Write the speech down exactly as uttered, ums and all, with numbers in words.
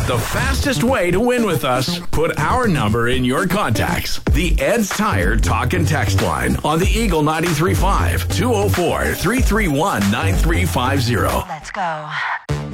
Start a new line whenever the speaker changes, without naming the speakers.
The fastest way to win with us, put our number in your contacts. The Ed's Tire Talk and Text line on the Eagle ninety-three point five, two oh four, three three one, nine three five zero.
Let's go.